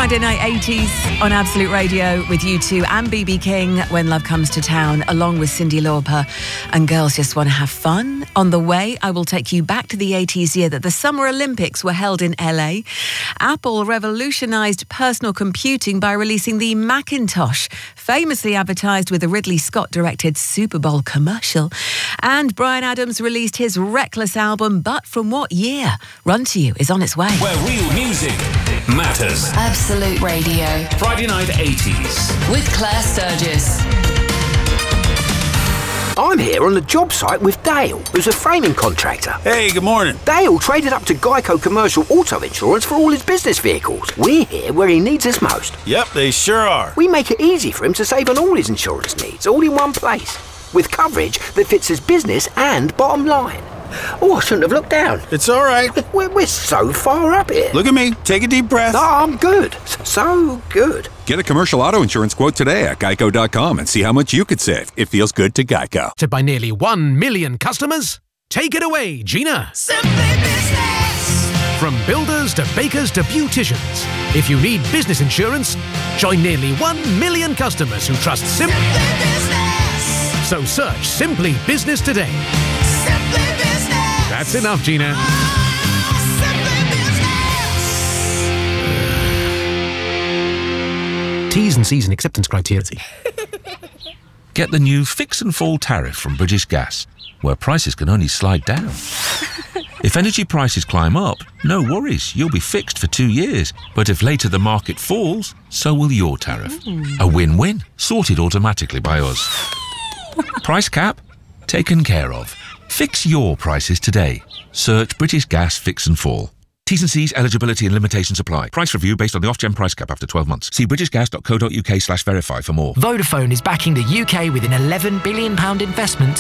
Friday night 80s on Absolute Radio with U2 and BB King, When Love Comes to Town, along with Cyndi Lauper and Girls Just Want to Have Fun. On the way, I will take you back to the 80s year that the Summer Olympics were held in LA. Apple revolutionised personal computing by releasing the Macintosh, famously advertised with a Ridley Scott-directed Super Bowl commercial. And Bryan Adams released his Reckless album, but from what year? Run to You is on its way. Where real music matters. Absolute Radio. Friday night 80s. With Claire Sturgis. I'm here on the job site with Dale, who's a framing contractor. Hey, good morning. Dale traded up to Geico Commercial Auto Insurance for all his business vehicles. We're here where he needs us most. Yep, they sure are. We make it easy for him to save on all his insurance needs, all in one place, with coverage that fits his business and bottom line. Oh, I shouldn't have looked down. It's all right. We're so far up here. Look at me. Take a deep breath. No, I'm good. So good. Get a commercial auto insurance quote today at Geico.com and see how much you could save. It feels good to Geico. By nearly 1 million customers? Take it away, Gina. Simply Business. From builders to bakers to beauticians. If you need business insurance, join nearly 1 million customers who trust Simply Business. So search Simply Business today. Simply Business. That's enough, Gina. T's and C's and acceptance criteria. Get the new Fix and Fall tariff from British Gas, where prices can only slide down. If energy prices climb up, no worries, you'll be fixed for 2 years. But if later the market falls, so will your tariff. A win-win, sorted automatically by us. Price cap? Taken care of. Fix your prices today. Search British Gas Fix and Fall. T's and C's, eligibility and limitations apply. Price review based on the Ofgem price cap after 12 months. See britishgas.co.uk/verify for more. Vodafone is backing the UK with an £11 billion investment